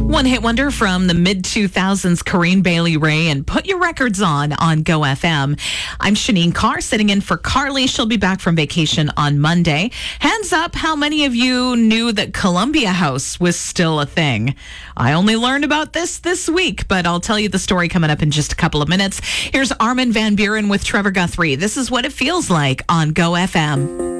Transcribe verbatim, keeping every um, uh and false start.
One hit wonder from the mid two thousands, Corinne Bailey Rae, and Put Your Records On on Go F M. I'm Shanine Carr, sitting in for Carly. She'll be back from vacation on Monday. Hands up, how many of you knew that Columbia House was still a thing? I only learned about this this week, but I'll tell you the story coming up in just a couple of minutes. Here's Armin van Buuren with Trevor Guthrie. This is what it feels like on Go F M.